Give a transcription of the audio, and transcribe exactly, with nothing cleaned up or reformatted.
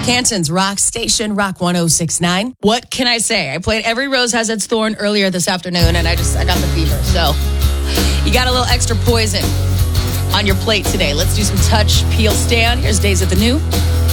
Canton's Rock Station, Rock one oh six point nine. What can I say? I played Every Rose Has Its Thorn earlier this afternoon, and I just, I got the fever. So you got a little extra poison on your plate today. Let's do some Touch, Peel, Stand. Here's Days of the New.